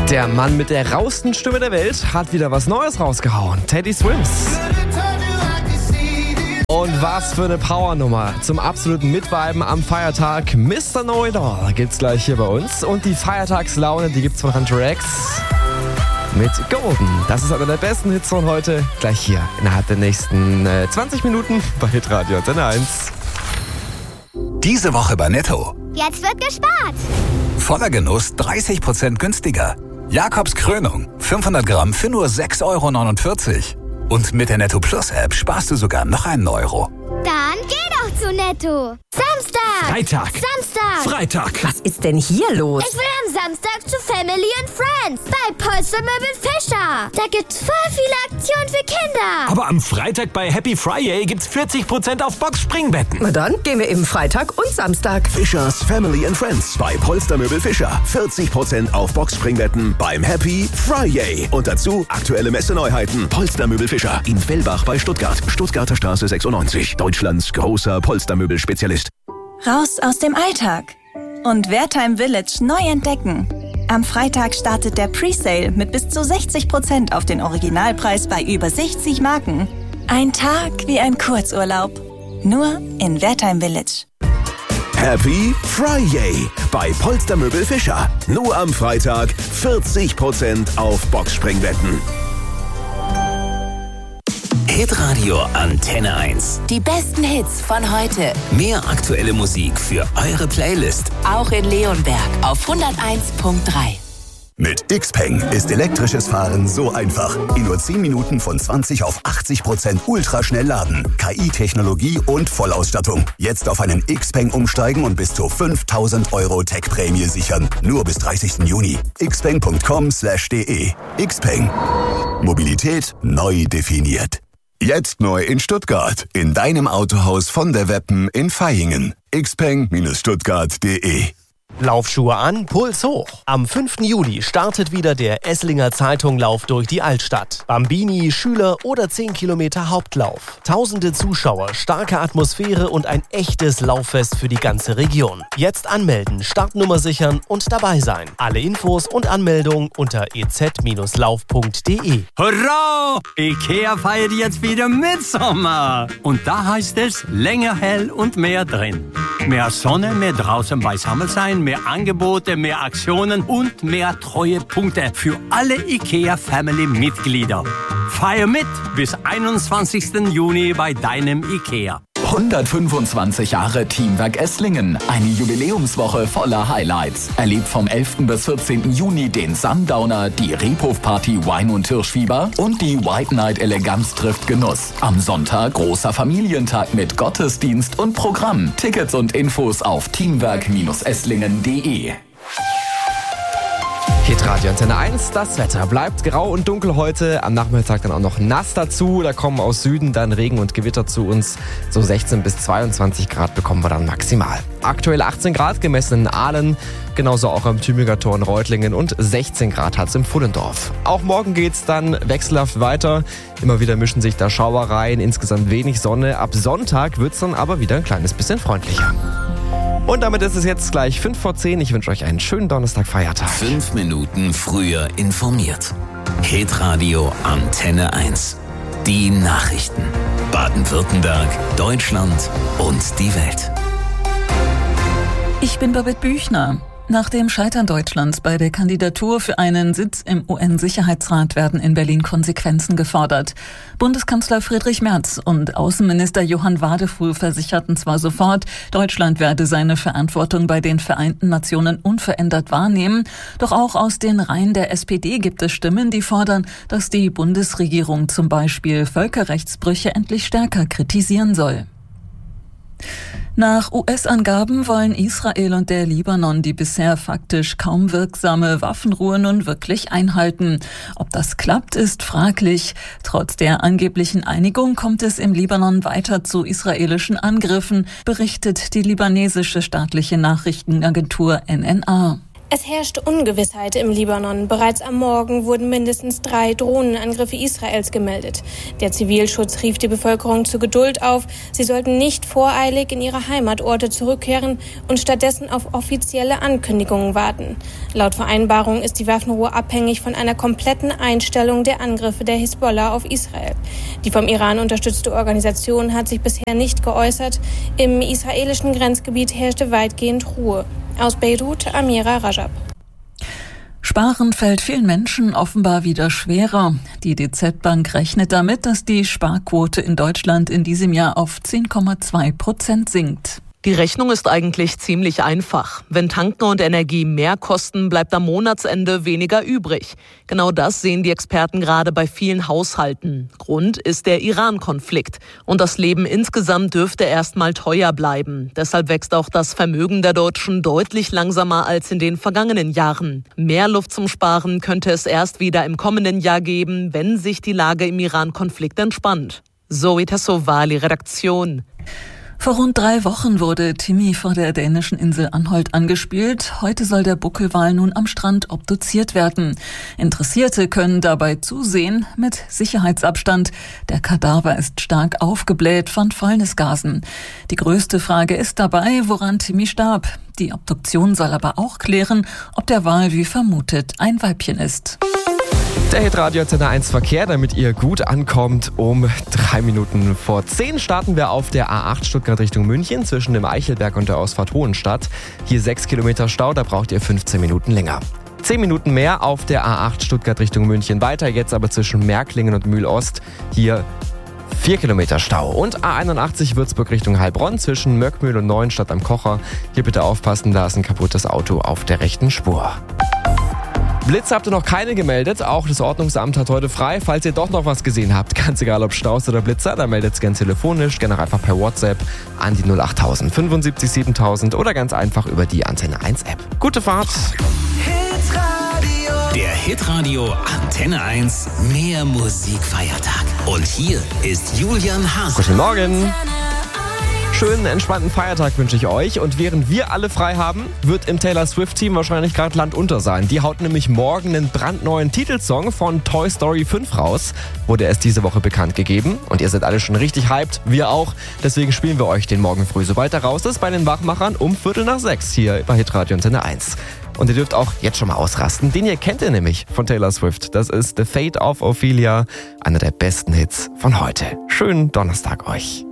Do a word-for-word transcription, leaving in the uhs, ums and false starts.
Der Mann mit der rauesten Stimme der Welt hat wieder was Neues rausgehauen. Teddy Swims. Und was für eine Powernummer. Zum absoluten Mitviben am Feiertag. Mister Know-It-All gibt's gleich hier bei uns. Und die Feiertagslaune, die gibt's von Hunter X mit Golden. Das ist einer der besten Hits von heute. Gleich hier innerhalb der nächsten äh, zwanzig Minuten bei Hitradio Antenne eins. Diese Woche bei Netto. Jetzt wird gespart. Voller Genuss dreißig Prozent günstiger. Jakobs Krönung, fünfhundert Gramm für nur sechs Euro neunundvierzig. Und mit der Netto Plus App sparst du sogar noch einen Euro. Dann geh doch zu Netto. Samstag. Freitag. Samstag. Freitag. Was ist denn hier los? Ich will am Samstag zu Family and Friends bei Polstermöbel Fischer. Da gibt's voll viele Aktionen für Kinder. Aber am Freitag bei Happy Friday gibt's vierzig Prozent auf Boxspringbetten. Na dann gehen wir eben Freitag und Samstag. Fischers Family and Friends bei Polstermöbel Fischer. vierzig Prozent auf Boxspringbetten beim Happy Friday. Und dazu aktuelle Messeneuheiten. Polstermöbel Fischer in Fellbach bei Stuttgart. Stuttgarter Straße sechsundneunzig. Deutschlands großer Polstermöbel-Spezialist. Raus aus dem Alltag und Wertheim Village neu entdecken. Am Freitag startet der Presale mit bis zu sechzig Prozent auf den Originalpreis bei über sechzig Marken. Ein Tag wie ein Kurzurlaub. Nur in Wertheim Village. Happy Friday bei Polstermöbel Fischer. Nur am Freitag vierzig Prozent auf Boxspringbetten. Hitradio Antenne eins. Die besten Hits von heute. Mehr aktuelle Musik für eure Playlist. Auch in Leonberg auf hunderteins Komma drei. Mit Xpeng ist elektrisches Fahren so einfach. In nur zehn Minuten von zwanzig auf achtzig Prozent ultraschnell laden. K I-Technologie und Vollausstattung. Jetzt auf einen Xpeng umsteigen und bis zu fünftausend Euro Tech-Prämie sichern. Nur bis dreißigsten Juni. xpeng punkt com slash de. Xpeng. Mobilität neu definiert. Jetzt neu in Stuttgart. In deinem Autohaus von der Weppen in Vaihingen. xpeng Stuttgart punkt de. Laufschuhe an, Puls hoch. Am fünften Juli startet wieder der Esslinger Zeitung Lauf durch die Altstadt. Bambini, Schüler oder zehn Kilometer Hauptlauf. Tausende Zuschauer, starke Atmosphäre und ein echtes Lauffest für die ganze Region. Jetzt anmelden, Startnummer sichern und dabei sein. Alle Infos und Anmeldung unter e z lauf punkt de. Hurra! IKEA feiert jetzt wieder Mitsommer. Und da heißt es länger hell und mehr drin. Mehr Sonne, mehr draußen beisammen sein, mehr Angebote, mehr Aktionen und mehr Treuepunkte für alle IKEA-Family-Mitglieder. Feier mit bis einundzwanzigsten Juni bei deinem IKEA. hundertfünfundzwanzig Jahre Teamwerk Esslingen. Eine Jubiläumswoche voller Highlights. Erlebt vom elften bis vierzehnten Juni den Sundowner, die Rebhof-Party Wein und Hirschfieber und die White Night Eleganz trifft Genuss. Am Sonntag großer Familientag mit Gottesdienst und Programm. Tickets und Infos auf teamwerk esslingen punkt de. Hitradio Antenne eins, das Wetter bleibt grau und dunkel heute, am Nachmittag dann auch noch nass dazu, da kommen aus Süden dann Regen und Gewitter zu uns, so sechzehn bis zweiundzwanzig Grad bekommen wir dann maximal. Aktuell achtzehn Grad gemessen in Aalen, genauso auch am Tübinger Tor in Reutlingen und sechzehn Grad hat's im Pfullendorf. Auch morgen geht's dann wechselhaft weiter, immer wieder mischen sich da Schauereien, insgesamt wenig Sonne, ab Sonntag wird's dann aber wieder ein kleines bisschen freundlicher. Und damit ist es jetzt gleich fünf vor zehn. Ich wünsche euch einen schönen Donnerstag-Feiertag. Fünf Minuten früher informiert. Hitradio Antenne eins. Die Nachrichten. Baden-Württemberg, Deutschland und die Welt. Ich bin Babette Büchner. Nach dem Scheitern Deutschlands bei der Kandidatur für einen Sitz im U N-Sicherheitsrat werden in Berlin Konsequenzen gefordert. Bundeskanzler Friedrich Merz und Außenminister Johann Wadefuhl versicherten zwar sofort, Deutschland werde seine Verantwortung bei den Vereinten Nationen unverändert wahrnehmen, doch auch aus den Reihen der S P D gibt es Stimmen, die fordern, dass die Bundesregierung zum Beispiel Völkerrechtsbrüche endlich stärker kritisieren soll. Nach U S-Angaben wollen Israel und der Libanon die bisher faktisch kaum wirksame Waffenruhe nun wirklich einhalten. Ob das klappt, ist fraglich. Trotz der angeblichen Einigung kommt es im Libanon weiter zu israelischen Angriffen, berichtet die libanesische staatliche Nachrichtenagentur N N A. Es herrscht Ungewissheit im Libanon. Bereits am Morgen wurden mindestens drei Drohnenangriffe Israels gemeldet. Der Zivilschutz rief die Bevölkerung zu Geduld auf. Sie sollten nicht voreilig in ihre Heimatorte zurückkehren und stattdessen auf offizielle Ankündigungen warten. Laut Vereinbarung ist die Waffenruhe abhängig von einer kompletten Einstellung der Angriffe der Hisbollah auf Israel. Die vom Iran unterstützte Organisation hat sich bisher nicht geäußert. Im israelischen Grenzgebiet herrschte weitgehend Ruhe. Aus Beirut, Amira Rajab. Sparen fällt vielen Menschen offenbar wieder schwerer. Die D Z Bank rechnet damit, dass die Sparquote in Deutschland in diesem Jahr auf zehn Komma zwei Prozent sinkt. Die Rechnung ist eigentlich ziemlich einfach. Wenn Tanken und Energie mehr kosten, bleibt am Monatsende weniger übrig. Genau das sehen die Experten gerade bei vielen Haushalten. Grund ist der Iran-Konflikt. Und das Leben insgesamt dürfte erstmal teuer bleiben. Deshalb wächst auch das Vermögen der Deutschen deutlich langsamer als in den vergangenen Jahren. Mehr Luft zum Sparen könnte es erst wieder im kommenden Jahr geben, wenn sich die Lage im Iran-Konflikt entspannt. Zoe Tassovali, Redaktion. Vor rund drei Wochen wurde Timmy vor der dänischen Insel Anholt angespielt. Heute soll der Buckelwal nun am Strand obduziert werden. Interessierte können dabei zusehen mit Sicherheitsabstand. Der Kadaver ist stark aufgebläht von Fäulnisgasen. Die größte Frage ist dabei, woran Timmy starb. Die Obduktion soll aber auch klären, ob der Wal wie vermutet ein Weibchen ist. Der Hitradio Antenne eins Verkehr, damit ihr gut ankommt. Um drei Minuten vor zehn starten wir auf der A acht Stuttgart Richtung München zwischen dem Eichelberg und der Ausfahrt Hohenstadt. Hier sechs Kilometer Stau, da braucht ihr fünfzehn Minuten länger. zehn Minuten mehr auf der A acht Stuttgart Richtung München weiter, jetzt aber zwischen Märklingen und Mühl-Ost. Hier vier Kilometer Stau. Und A einundachtzig Würzburg Richtung Heilbronn zwischen Möckmühl und Neuenstadt am Kocher. Hier bitte aufpassen, da ist ein kaputtes Auto auf der rechten Spur. Blitze habt ihr noch keine gemeldet, auch das Ordnungsamt hat heute frei. Falls ihr doch noch was gesehen habt, ganz egal ob Staus oder Blitzer, dann meldet es gerne telefonisch, gerne einfach per WhatsApp an die null achttausend fünfundsiebzig siebentausend oder ganz einfach über die Antenne eins App. Gute Fahrt! Der Hitradio Antenne eins Mehr Musikfeiertag. Und hier ist Julian Haase. Guten Morgen! Schönen, entspannten Feiertag wünsche ich euch. Und während wir alle frei haben, wird im Taylor Swift-Team wahrscheinlich gerade Land unter sein. Die haut nämlich morgen einen brandneuen Titelsong von Toy Story fünf raus. Wurde erst diese Woche bekannt gegeben. Und ihr seid alle schon richtig hyped, wir auch. Deswegen spielen wir euch den morgen früh, sobald er raus ist, bei den Wachmachern um Viertel nach sechs hier bei Hitradio Antenne eins. Und ihr dürft auch jetzt schon mal ausrasten. Den hier kennt ihr nämlich von Taylor Swift. Das ist The Fate of Ophelia, einer der besten Hits von heute. Schönen Donnerstag euch.